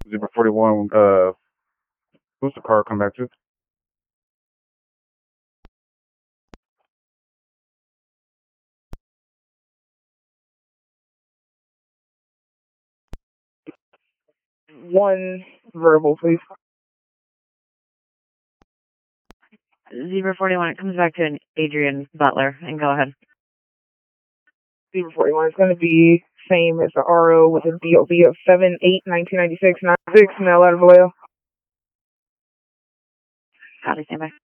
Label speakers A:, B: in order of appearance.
A: Zebra 41, who's the car come back to?
B: One verbal, please.
C: Zebra 41, it comes back to an Adrian Butler, and go ahead.
B: Zebra 41 is going to be same as the RO with a DOB of 7/8/1996, 96, mail out of Vallejo.
C: Copy, stand by.